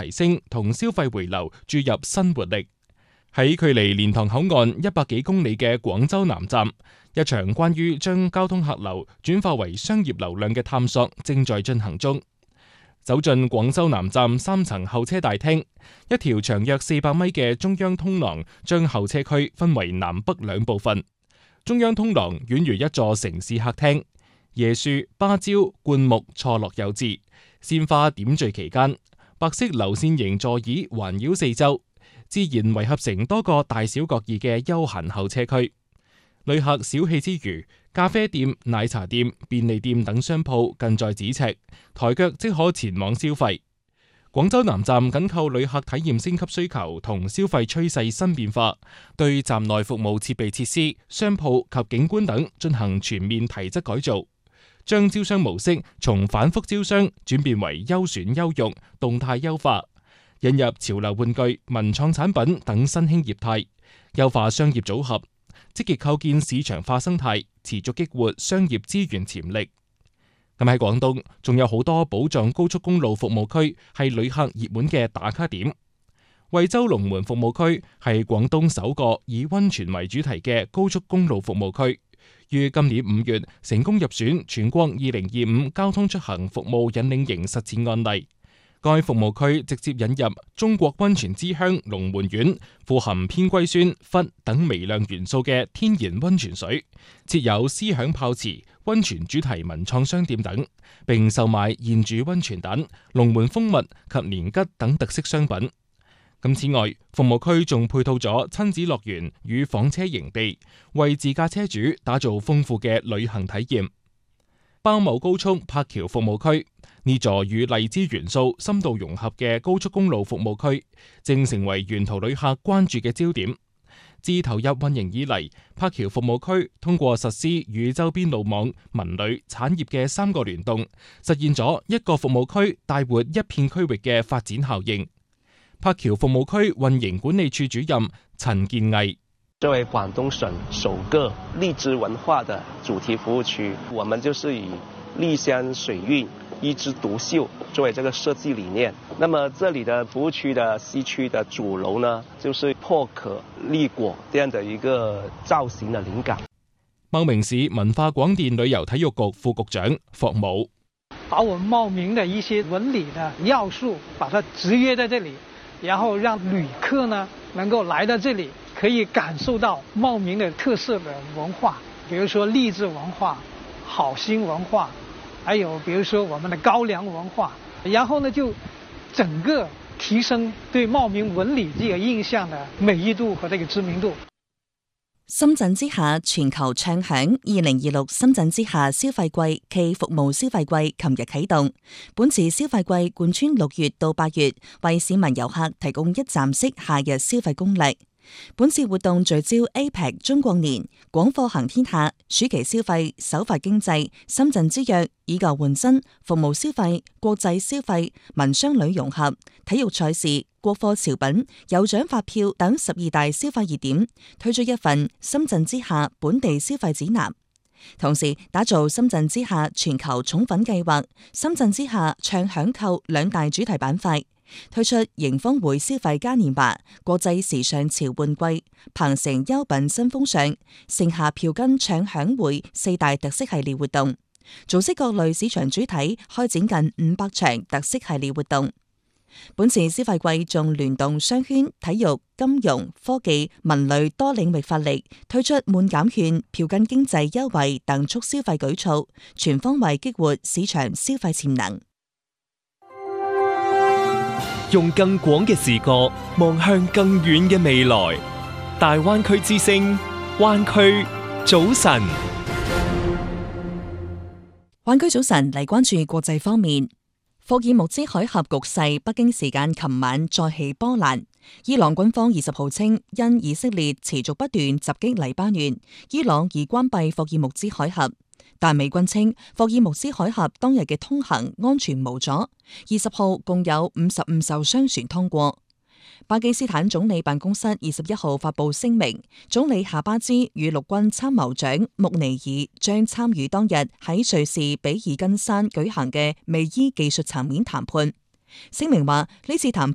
提升同消費回流注入新活力。喺距離蓮塘口岸100幾公里嘅廣州南站，一場關於將交通客流轉化為商業流量嘅探索正在進行中。走進廣州南站3層候車大廳，一條長約400米嘅中央通廊將候車區分為南北兩部分。中央通廊宛如一座城市客廳，椰樹、芭蕉、灌木錯落有致，鮮花點綴其間，白色流線型座椅環繞四周，自然圍合成多個大小各異嘅休閒候車區。旅客小憩之餘，咖啡店、奶茶店、便利店等商鋪近在咫尺，抬腳即可前往消費。廣州南站緊扣旅客體驗升級需求同消費趨勢新變化，對站內服務設備設施、商鋪及景觀等進行全面提質改造，將招商模式從反覆招商轉變為優選優用、動態優化，引入潮流玩具、文創產品等新興業態，優化商業組合，積極構建市場化生態，持續激活商業資源潛力。咁喺廣東，仲有好多寶藏高速公路服務區係旅客熱門嘅打卡點。惠州龍門服務區係廣東首個以溫泉為主題嘅高速公路服務區，於今年5月成功入選全國2025交通出行服務引領型實踐案例。該服務區直接引入中國溫泉之鄉龍門縣富含偏硅酸、氟等微量元素嘅天然溫泉水，設有思響泡池、溫泉主題文創商店等，並售賣現煮溫泉蛋、龍門蜂蜜及年桔等特色商品。此外，服務區仲配套咗親子樂園與房車營地，為自駕車主打造豐富嘅旅行體驗。包某高速柏橋服務區，呢座與荔枝元素深度融合嘅高速公路服務區，正成為沿途旅客關注嘅焦點。自投入運營以嚟，柏橋服務區通過實施與周邊路網、文旅、產業嘅3個聯動，實現咗一個服務區帶活一片區域嘅發展效應。柏橋服務區運營管理處主任陳建毅： 作為廣東省首個荔枝文化的主題服務區，我們就是以荔香水韻、一枝獨秀作為這個設計理念。那麼這裡的服務區的西區的主樓呢，就是破殼立果這樣的一個造型的靈感。 茂名市文化廣電旅遊體育局副局長霍武： 把我們茂名的一些文理的要素，把它集約在這裡，然後讓旅客呢能夠來到這裡，可以感受到茂名的特色的文化，比如說荔枝文化、好心文化，還有比如說我們的高粱文化，然後呢就整個提升對茂名文理這個印象的美譽度和這個知名度。 深圳之夏全球暢享2026深圳之夏消費季暨服務消費季琴日啟動，本次消費季貫穿6月到8月，為市民遊客提供一站式夏日消費攻略。本次活動聚焦 APEC 中國年、廣貨行天下、暑期消費、首發經濟、深圳之約、以舊換新、服務消費、國際消費、民商旅融合、體育賽事、國貨潮品、有獎發票等12大消費熱點，推出一份深圳之夏本地消費指南。同時打造深圳之夏全球寵粉計劃、深圳之夏暢享購2大主題板塊。推出迎峰會消費嘉年華、國際時尚潮玩季、鵬城優品新風尚、盛夏票根暢享會4大特色系列活動，組織各類市場主體開展近500場特色系列活動。本次消費季仲聯動商圈、體育、金融、科技、文旅多領域發力，推出滿減券、票根經濟優惠等促消費舉措，全方位激活市場消費潛能。 用更廣嘅視角望向更遠嘅未來，大灣區之聲，灣區早晨。 灣區早晨嚟關注國際方面，霍爾木茲海峽局勢，北京時間琴晚再起波瀾。伊朗軍方20號稱，因以色列持續不斷襲擊黎巴嫩，伊朗已關閉霍爾木茲海峽。但美軍稱，霍爾木茲海峽當日嘅通行安全無阻，20號共有55艘商船通過。巴基斯坦總理辦公室21號發布聲明，總理夏巴茲與陸軍參謀長穆尼爾將參與當日喺瑞士比爾根山舉行嘅美伊技術層面談判。聲明話，呢次談判